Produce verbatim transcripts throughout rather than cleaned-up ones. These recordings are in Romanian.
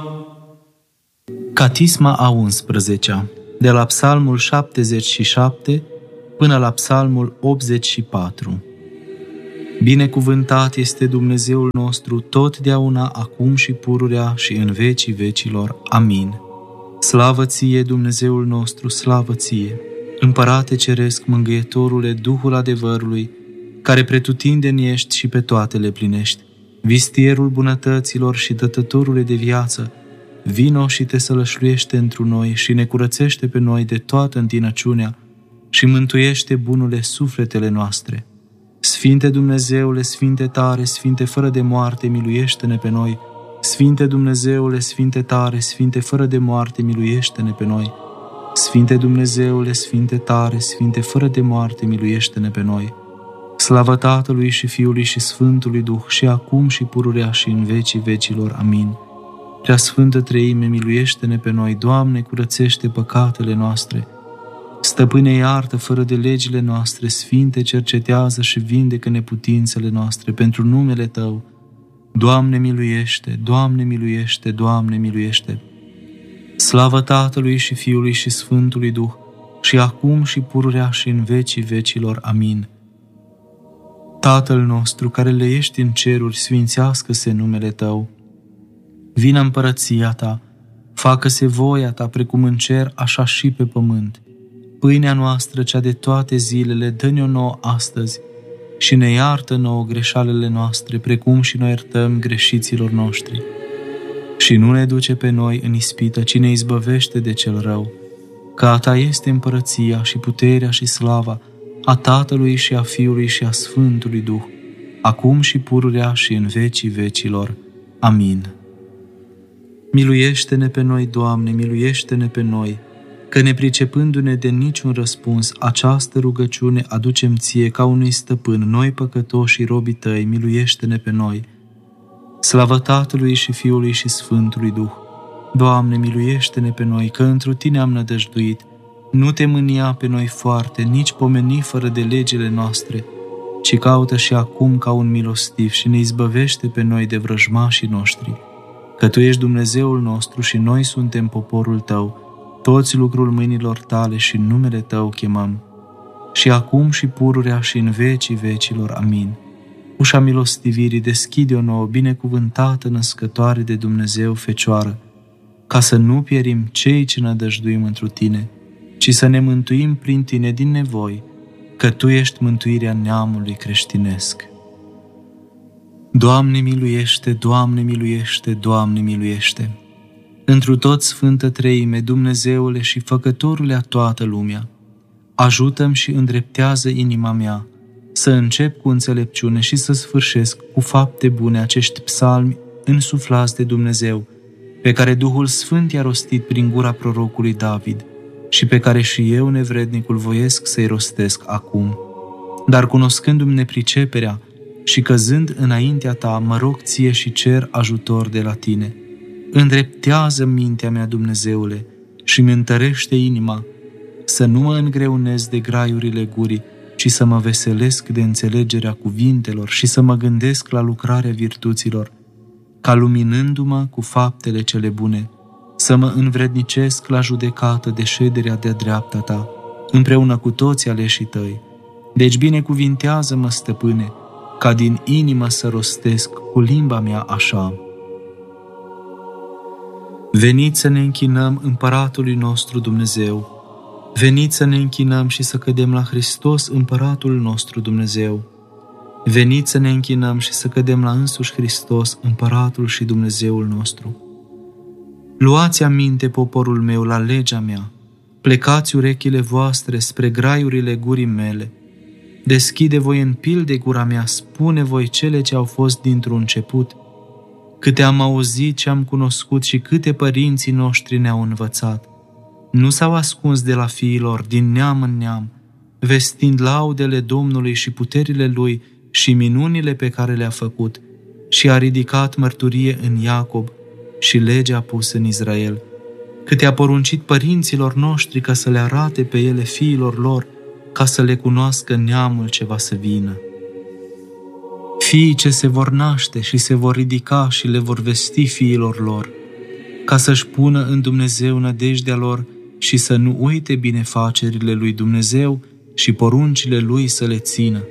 Catisma a unsprezecea, de la Psalmul șaptezeci și șapte până la Psalmul optzeci și patru. Binecuvântat este Dumnezeul nostru totdeauna, acum și pururea și în vecii vecilor. Amin. Slavă ție, Dumnezeul nostru, slavă ție! Împărate ceresc, mângâietorule, Duhul adevărului, care pretutindeni ești și pe toate le plinești, vistierul bunătăților și dătătorule de viață, vino și te sălășluiește întru noi și ne curățește pe noi de toată întinăciunea și mântuiește bunule sufletele noastre. Sfinte Dumnezeule, Sfinte tare, Sfinte fără de moarte, miluiește-ne pe noi. Sfinte Dumnezeule, Sfinte tare, Sfinte fără de moarte, miluiește-ne pe noi. Sfinte Dumnezeule, Sfinte tare, Sfinte fără de moarte, miluiește-ne pe noi. Slavă Tatălui și Fiului și Sfântului Duh, și acum și pururea și în vecii vecilor. Amin. Prea Sfântă Treime, miluiește-ne pe noi. Doamne, curățește păcatele noastre. Stăpâne, iartă fără de legile noastre. Sfinte, cercetează și vindecă neputințele noastre pentru numele Tău. Doamne, miluiește! Doamne, miluiește! Doamne, miluiește! Slavă Tatălui și Fiului și Sfântului Duh, și acum și pururea și în vecii vecilor. Amin. Tatăl nostru, care le ești în ceruri, sfințească-se numele Tău. Vină împărăția Ta, facă-se voia Ta, precum în cer, așa și pe pământ. Pâinea noastră, cea de toate zilele, dă-ne-o nouă astăzi și ne iartă nouă greșalele noastre, precum și noi iertăm greșiților noștri. Și nu ne duce pe noi în ispită, ci ne izbăvește de cel rău. Că a Ta este împărăția și puterea și slava a Tatălui și a Fiului și a Sfântului Duh, acum și pururea și în vecii vecilor. Amin. Miluiește-ne pe noi, Doamne, miluiește-ne pe noi, că nepricepându-ne de niciun răspuns, această rugăciune aducem Ție ca unui stăpân, noi păcătoși și robii Tăi, miluiește-ne pe noi. Slavă Tatălui și Fiului și Sfântului Duh! Doamne, miluiește-ne pe noi, că întru Tine am nădăjduit. Nu Te mânia pe noi foarte, nici pomeni fără de legile noastre, ci caută și acum ca un milostiv și ne izbăvește pe noi de vrăjmașii noștri. Că Tu ești Dumnezeul nostru și noi suntem poporul Tău, toți lucrul mâinilor Tale și în numele Tău chemăm. Și acum și pururea și în vecii vecilor. Amin. Ușa milostivirii deschide-o nouă, binecuvântată născătoare de Dumnezeu Fecioară, ca să nu pierim cei ce nădăjduim întru Tine, ci să ne mântuim prin Tine din nevoi, că Tu ești mântuirea neamului creștinesc. Doamne miluiește, Doamne miluiește, Doamne miluiește! Întru tot Sfântă Treime, Dumnezeule și Făcătorule a toată lumea, ajută-mi și îndreptează inima mea, să încep cu înțelepciune și să sfârșesc cu fapte bune acești psalmi însuflați de Dumnezeu, pe care Duhul Sfânt i-a rostit prin gura prorocului David și pe care și eu, nevrednicul, voiesc să-i rostesc acum. Dar cunoscându-mi nepriceperea și căzând înaintea Ta, mă rog Ție și cer ajutor de la Tine. Îndreptează mintea mea, Dumnezeule, și mi întărește inima, să nu mă îngreunez de graiurile gurii, ci să mă veselesc de înțelegerea cuvintelor și să mă gândesc la lucrarea virtuților, ca luminându-mă cu faptele cele bune, să mă învrednicesc la judecată de șederea de-a dreapta Ta, împreună cu toți aleșii Tăi. Deci binecuvintează-mă, Stăpâne, ca din inimă să rostesc cu limba mea așa. Veniți să ne închinăm Împăratului nostru Dumnezeu. Veniți să ne închinăm și să cădem la Hristos, Împăratul nostru Dumnezeu. Veniți să ne închinăm și să cădem la însuși Hristos, Împăratul și Dumnezeul nostru. Luați aminte, poporul meu, la legea mea. Plecați urechile voastre spre graiurile gurii mele. Deschide voi în pilde gura mea, spune voi cele ce au fost dintr-un început, câte am auzit, ce am cunoscut și câte părinții noștri ne-au învățat. Nu s-au ascuns de la fiilor din neam în neam, vestind laudele Domnului și puterile Lui și minunile pe care le-a făcut, și a ridicat mărturie în Iacob și legea pus în Israel, câte a poruncit părinților noștri ca să le arate pe ele fiilor lor, ca să le cunoască neamul ce va să vină. Fiii ce se vor naște și se vor ridica și le vor vesti fiilor lor, ca să-și pună în Dumnezeu nădejdea lor și să nu uite binefacerile lui Dumnezeu și poruncile lui să le țină,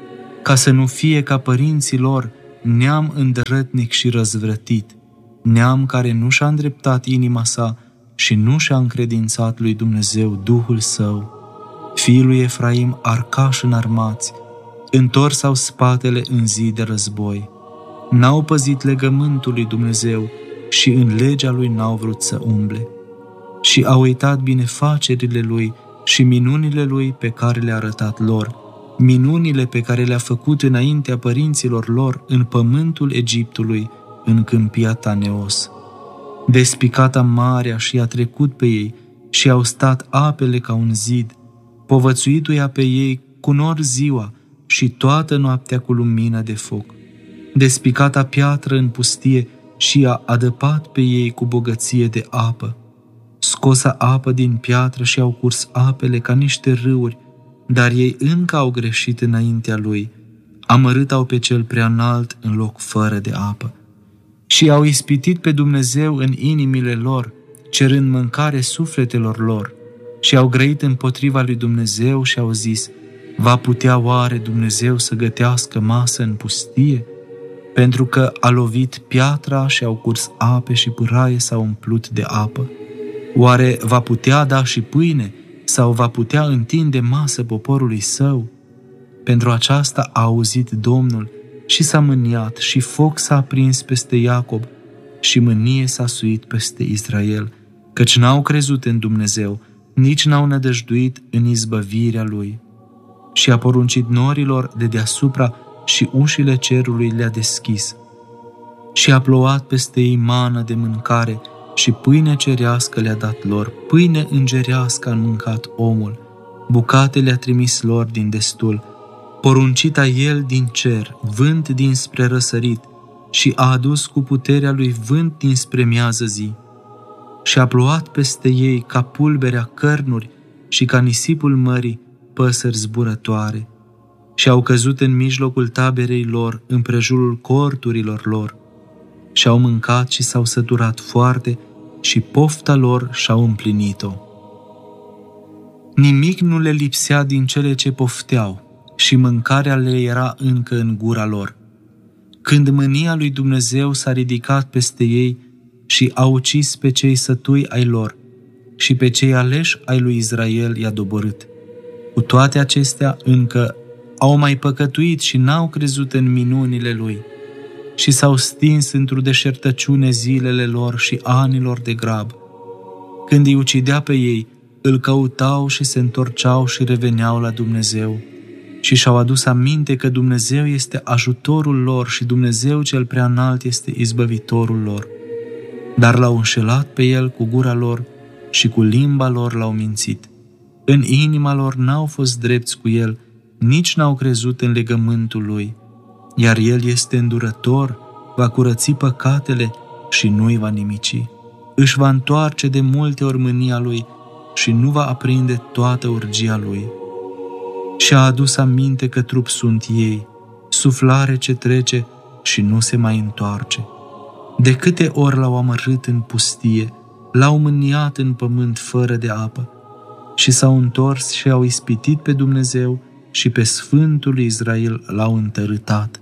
ca să nu fie ca părinții lor, neam îndărătnic și răzvrătit, neam care nu și-a îndreptat inima sa și nu și-a încredințat lui Dumnezeu Duhul Său. Fiii lui Efraim, arcași înarmați, întorsau spatele în zi de război. N-au păzit legământul lui Dumnezeu și în legea lui n-au vrut să umble. Și au uitat binefacerile lui și minunile lui pe care le-a arătat lor, minunile pe care le-a făcut înaintea părinților lor în pământul Egiptului, în câmpia Taneos. Despicata marea și a trecut pe ei și au stat apele ca un zid, povățuituia pe ei cu nor ziua și toată noaptea cu lumină de foc. Despicata piatră în pustie și a adăpat pe ei cu bogăție de apă. Scosa apă din piatră și au curs apele ca niște râuri, dar ei încă au greșit înaintea lui, amărât-au pe cel prea înalt în loc fără de apă. Și au ispitit pe Dumnezeu în inimile lor, cerând mâncare sufletelor lor, și au grăit împotriva lui Dumnezeu și au zis: va putea oare Dumnezeu să gătească masă în pustie? Pentru că a lovit piatra și au curs ape și pâraie s-au umplut de apă. Oare va putea da și pâine sau va putea întinde masă poporului său? Pentru aceasta a auzit Domnul și s-a mâniat și foc s-a aprins peste Iacob și mânie s-a suit peste Israel, căci n-au crezut în Dumnezeu, nici n-au nădăjduit în izbăvirea Lui. Și a poruncit norilor de deasupra și ușile cerului le-a deschis. Și a plouat peste ei mană de mâncare și pâine cerească le-a dat lor, pâine îngerească a mâncat omul, bucate le-a trimis lor din destul, poruncita el din cer, vânt dinspre răsărit, și a adus cu puterea lui vânt dinspre miază zi. Și a plouat peste ei ca pulberea cărnuri și ca nisipul mării păsări zburătoare. Și au căzut în mijlocul taberei lor, împrejurul corturilor lor. Și au mâncat și s-au săturat foarte și pofta lor și-au împlinit-o. Nimic nu le lipsea din cele ce pofteau și mâncarea le era încă în gura lor. Când mânia lui Dumnezeu s-a ridicat peste ei și a ucis pe cei sătui ai lor și pe cei aleși ai lui Israel i-a doborât. Cu toate acestea încă au mai păcătuit și n-au crezut în minunile lui și s-au stins într-o deșertăciune zilele lor și anilor de grab. Când îi ucidea pe ei, îl căutau și se întorceau și reveneau la Dumnezeu și și-au adus aminte că Dumnezeu este ajutorul lor și Dumnezeu cel prea înalt este izbăvitorul lor. Dar l-au înșelat pe el cu gura lor și cu limba lor l-au mințit. În inima lor n-au fost drepți cu el, nici n-au crezut în legământul lui. Iar el este îndurător, va curăți păcatele și nu-i va nimici. Își va întoarce de multe ori mânia lui și nu va aprinde toată urgia lui. Și-a adus aminte că trup sunt ei, suflare ce trece și nu se mai întoarce. De câte ori l-au amărât în pustie, l-au mâniat în pământ fără de apă și s-au întors și au ispitit pe Dumnezeu și pe Sfântul Israel l-au întărâtat.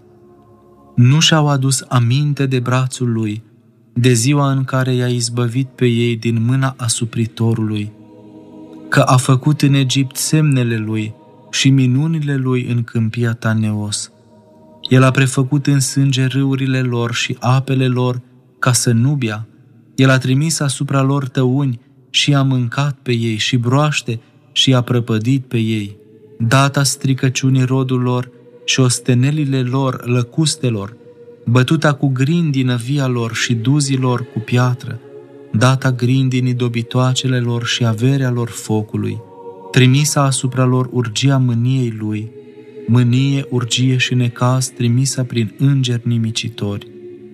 Nu și-au adus aminte de brațul lui, de ziua în care i-a izbăvit pe ei din mâna asupritorului, că a făcut în Egipt semnele lui și minunile lui în câmpia Taneos. El a prefăcut în sânge râurile lor și apele lor ca să nu bea. El a trimis asupra lor tăuni și a mâncat pe ei și broaște și a prăpădit pe ei. Data stricăciunii rodul lor și ostenelile lor lăcustelor, bătuta cu grindină via lor și duzilor cu piatră, data grindinii dobitoacele lor și averea lor focului, trimisa asupra lor urgia mâniei lui, mânie, urgie și necaz trimisa prin îngeri nimicitori.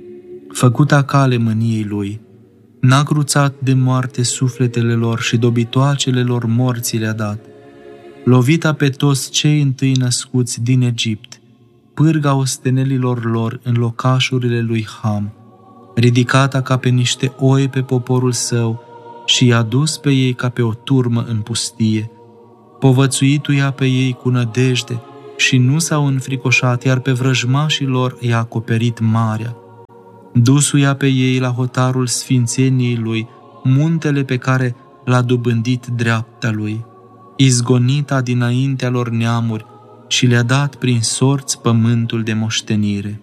Făcuta cale mâniei lui, n-a cruțat de moarte sufletele lor și dobitoacele lor morții le-a dat. Lovita pe toți cei întâi născuți din Egipt, pârga ostenelilor lor în locașurile lui Ham, ridicata ca pe niște oi pe poporul său și i-a dus pe ei ca pe o turmă în pustie. Povățuituia pe ei cu nădejde și nu s-au înfricoșat, iar pe vrăjmașii lor i-a acoperit marea. Dusuia pe ei la hotarul sfințeniei lui, muntele pe care l-a dobândit dreapta lui, izgonita dinaintea lor neamuri și le-a dat prin sorți pământul de moștenire.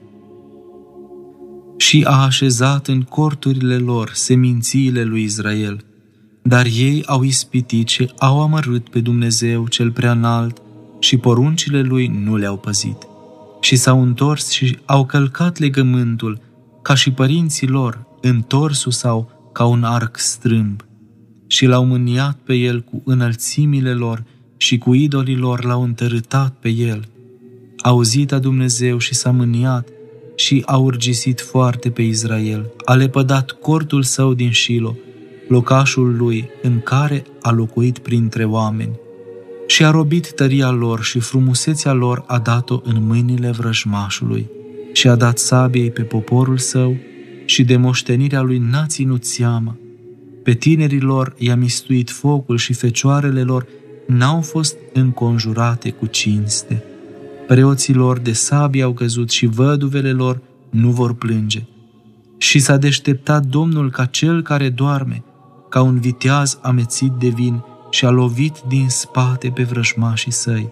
Și a așezat în corturile lor semințiile lui Israel, dar ei au ispitit și au amărât pe Dumnezeu cel preanalt și poruncile lui nu le-au păzit. Și s-au întors și au călcat legământul, ca și părinții lor, întorsul sau ca un arc strâmb, și l-au mâniat pe el cu înălțimile lor și cu idolii lor l-au întărâtat pe el. A auzit a Dumnezeu și s-a mâniat și a urgisit foarte pe Israel. A lepădat cortul său din Șilo, locașul lui în care a locuit printre oameni, și a robit tăria lor și frumusețea lor a dat-o în mâinile vrăjmașului și a dat sabiei pe poporul său și de moștenirea lui n-a ținut seamă. Pe tinerii lor i-a mistuit focul și fecioarele lor n-au fost înconjurate cu cinste. Preoții lor de sabie au căzut și văduvele lor nu vor plânge. Și s-a deșteptat Domnul ca cel care doarme, ca un viteaz amețit de vin, și a lovit din spate pe vrăjmașii săi.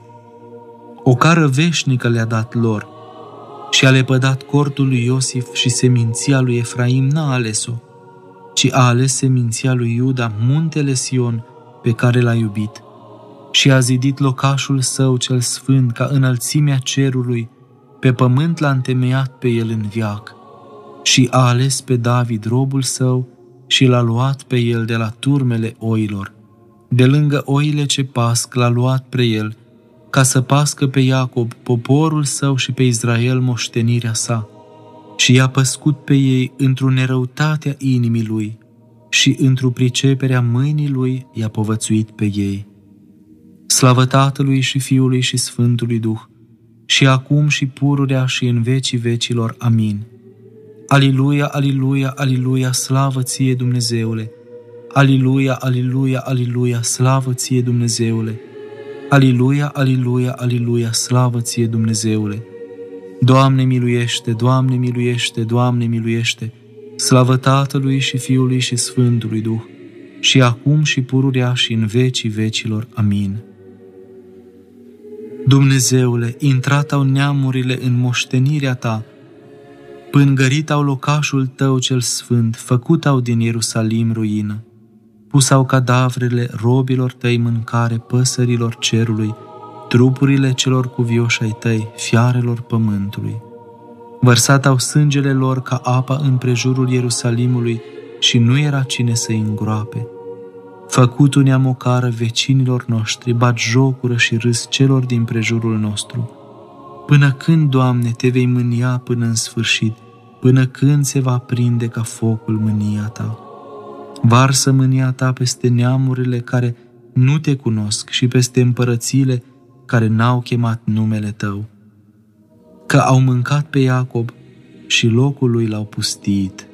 O cară veșnică le-a dat lor și a lepădat cortul lui Iosif și seminția lui Efraim n-a ales-o, ci a ales seminția lui Iuda, muntele Sion, pe care l-a iubit, și a zidit locașul său cel sfânt ca înălțimea cerului, pe pământ l-a întemeiat pe el în veac, și a ales pe David robul său și l-a luat pe el de la turmele oilor. De lângă oile ce pasc l-a luat pre el, ca să pască pe Iacob poporul său și pe Israel moștenirea sa, și i-a păscut pe ei într-o nerăutatea inimii lui și într-o priceperea mâinii lui i-a povățuit pe ei. Slavă Tatălui și Fiului și Sfântului Duh, și acum și pururea și în vecii vecilor. Amin. Aliluia, aliluia, aliluia, slavă ție, Dumnezeule! Aliluia, aliluia, aliluia, slavă ție, Dumnezeule! Aliluia, aliluia, aliluia, slavă ție, Dumnezeule! Doamne miluiește, Doamne miluiește, Doamne miluiește! Slavă Tatălui și Fiului și Sfântului Duh, și acum și pururea și în vecii vecilor. Amin. Dumnezeule, intrat au neamurile în moștenirea ta, pângărit au locașul tău cel sfânt, făcut au din Ierusalim ruină. Pus au cadavrele robilor tăi mâncare păsărilor cerului, trupurile celor cuvioși ai tăi, fiarelor pământului. Vărsat au sângele lor ca apa împrejurul Ierusalimului și nu era cine să-i îngroape. Făcut un neam ocară vecinilor noștri, batjocură și râs celor din prejurul nostru. Până când, Doamne, te vei mânia până în sfârșit, până când se va prinde ca focul mânia ta? Varsă mânia ta peste neamurile care nu te cunosc și peste împărățiile care n-au chemat numele tău, că au mâncat pe Iacob și locul lui l-au pustiit.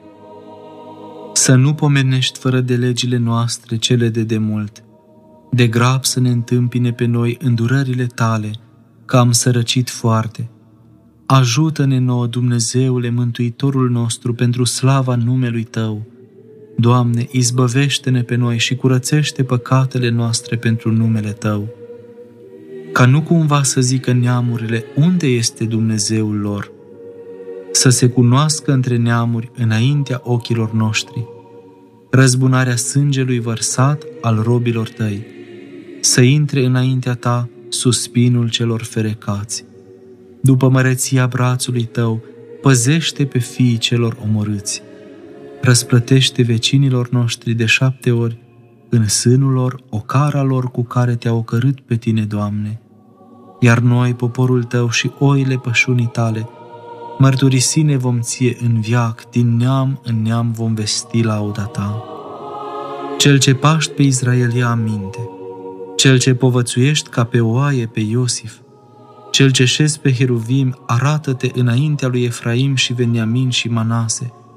Să nu pomenești fără de legile noastre cele de demult, de grab să ne întâmpine pe noi îndurările tale, că am sărăcit foarte. Ajută-ne nouă, Dumnezeule, Mântuitorul nostru, pentru slava numelui Tău. Doamne, izbăvește-ne pe noi și curățește păcatele noastre pentru numele Tău, ca nu cumva să zică neamurile unde este Dumnezeul lor, să se cunoască între neamuri înaintea ochilor noștri răzbunarea sângelui vărsat al robilor Tăi, să intre înaintea Ta suspinul celor ferecați. După măreția brațului Tău, păzește pe fiii celor omorâți. Răsplătește vecinilor noștri de șapte ori în sânul lor ocara lor cu care Te-au ocărât pe Tine, Doamne. Iar noi, poporul Tău și oile pășunii Tale, mărturisine vom Ție în veac, din neam în neam vom vesti lauda Ta. Cel ce paști pe Israel ia aminte, cel ce povățuiești ca pe oaie pe Iosif, cel ce șezi pe heruvim, arată-te înaintea lui Efraim și Veniamin și Manase,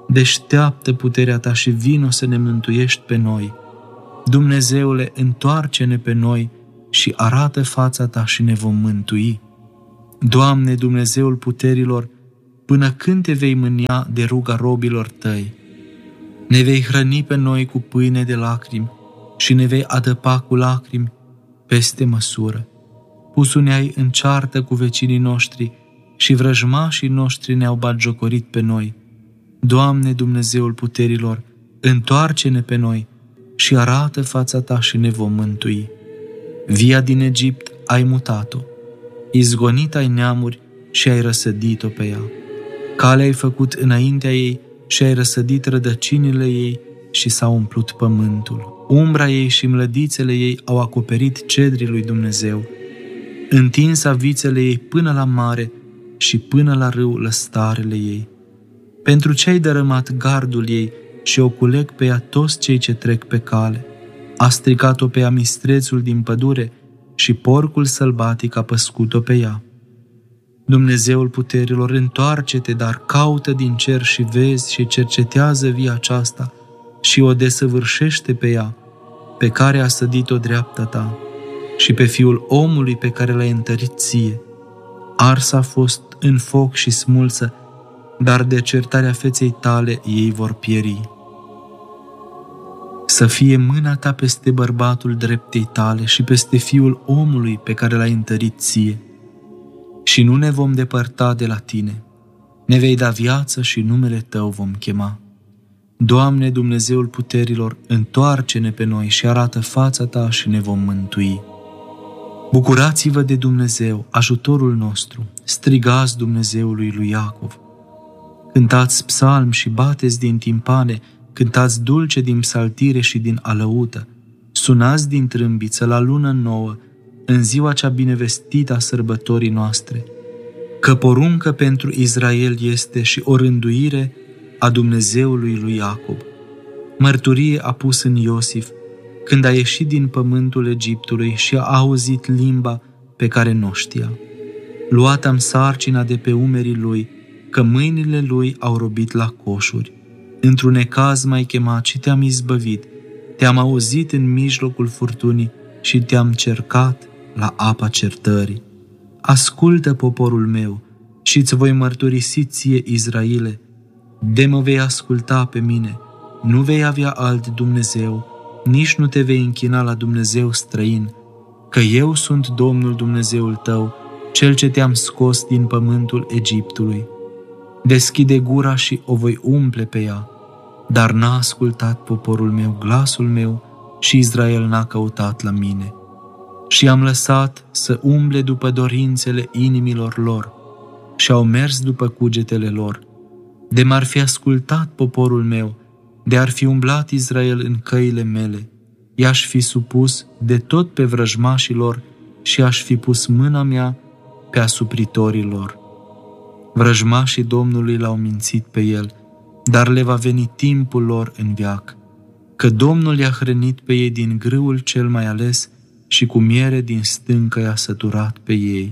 deșteaptă puterea Ta și vino să ne mântuiești pe noi. Dumnezeule, întoarce-ne pe noi și arată fața Ta și ne vom mântui. Doamne, Dumnezeul puterilor, până când Te vei mânia de ruga robilor Tăi? Ne vei hrăni pe noi cu pâine de lacrimi și ne vei adăpa cu lacrimi peste măsură. Pusul ne-ai în ceartă cu vecinii noștri și vrăjmașii noștri ne-au batjocorit pe noi. Doamne, Dumnezeul puterilor, întoarce-ne pe noi și arată fața Ta și ne vom mântui. Via din Egipt ai mutat-o, izgonit ai neamuri și ai răsădit-o pe ea. Calea ai făcut înaintea ei și ai răsădit rădăcinile ei și s-a umplut pământul. Umbra ei și mlădițele ei au acoperit cedrii lui Dumnezeu. Întinsa vițele ei până la mare și până la râu lăstarele ei. Pentru ce ai dărâmat gardul ei și o culeg pe ea toți cei ce trec pe cale. A stricat-o pe ea mistrețul din pădure și porcul sălbatic a păscut-o pe ea. Dumnezeul puterilor, întoarce-te, dar caută din cer și vezi și cercetează via aceasta și o desăvârșește pe ea, pe care a sădit-o dreapta Ta, și pe fiul omului pe care l-ai întărit ție. Ars a fost în foc și smulsă, dar de certarea feței Tale ei vor pieri. Să fie mâna Ta peste bărbatul dreptei Tale și peste fiul omului pe care l-ai întărit ție. Și nu ne vom depărta de la Tine. Ne vei da viață și numele Tău vom chema. Doamne, Dumnezeul puterilor, întoarce-ne pe noi și arată fața Ta și ne vom mântui. Bucurați-vă de Dumnezeu, ajutorul nostru, strigați Dumnezeului lui Iacov. Cântați psalmi și bateți din timpane, cântați dulce din psaltire și din alăută, sunați din trâmbiță la lună nouă, în ziua cea binevestită a sărbătorii noastre, că poruncă pentru Israel este și o rânduire a Dumnezeului lui Iacov. Mărturie a pus în Iosif, când a ieșit din pământul Egiptului și a auzit limba pe care nu știa. Luat-am sarcina de pe umerii lui, că mâinile lui au robit la coșuri. Într-un necaz m-ai chemat și te-am izbăvit, te-am auzit în mijlocul furtunii și te-am cercat la apa certării. Ascultă, poporul meu, și îți voi mărturisi ție, Israile, de mă vei asculta pe mine, nu vei avea alt Dumnezeu, nici nu te vei închina la Dumnezeu străin, că eu sunt Domnul Dumnezeul tău, Cel ce te-am scos din pământul Egiptului. Deschide gura și o voi umple pe ea, dar n-a ascultat poporul meu glasul meu și Israel n-a căutat la mine. Și am lăsat să umble după dorințele inimilor lor și au mers după cugetele lor. De m-ar fi ascultat poporul meu, de ar fi umblat Israel în căile mele, i-aș fi supus de tot pe vrăjmașii lor și aș fi pus mâna mea pe asupritorii lor. Vrăjmașii Domnului l-au mințit pe el, dar le va veni timpul lor în veac, că Domnul i-a hrănit pe ei din grâul cel mai ales și cu miere din stâncă i-a săturat pe ei.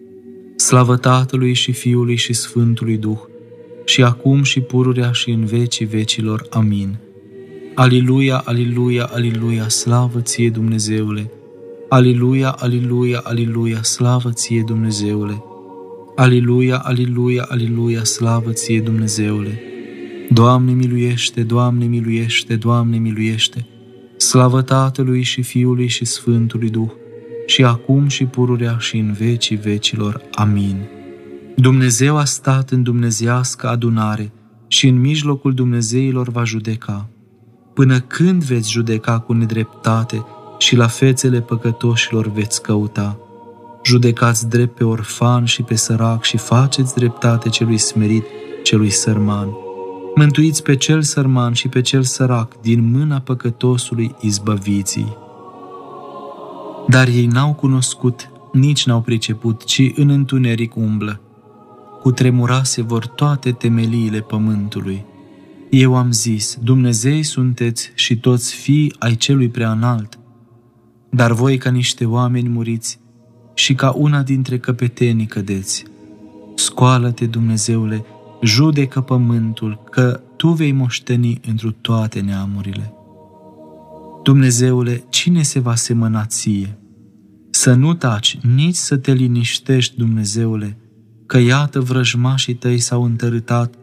Slavă Tatălui și Fiului și Sfântului Duh, și acum și pururea și în vecii vecilor. Amin. Aliluia, aliluia, aliluia, slavă ție, Dumnezeule! Aliluia, aliluia, aliluia, slavă ție, Dumnezeule! Aliluia, aliluia, aliluia, slavă ție, Dumnezeule! Doamne miluiește, Doamne miluiește, Doamne miluiește! Slavă Tatălui și Fiului și Sfântului Duh, și acum și pururea și în vecii vecilor. Amin. Dumnezeu a stat în dumnezeiască adunare și în mijlocul dumnezeilor va judeca. Până când veți judeca cu nedreptate și la fețele păcătoșilor veți căuta? Judecați drept pe orfan și pe sărac și faceți dreptate celui smerit, celui sărman. Mântuiți pe cel sărman și pe cel sărac, din mâna păcătosului izbăviți-i. Dar ei n-au cunoscut, nici n-au priceput, ci în întuneric umblă. Cu tremurase vor toate temeliile pământului. Eu am zis, Dumnezei sunteți și toți fii ai celui preanalt, dar voi ca niște oameni muriți și ca una dintre căpetenii cădeți. Scoală-te, Dumnezeule, judecă pământul, că Tu vei moșteni întru toate neamurile. Dumnezeule, cine se va semăna Ție? Să nu taci, nici să te liniștești, Dumnezeule, că iată vrăjmașii Tăi s-au întărâtat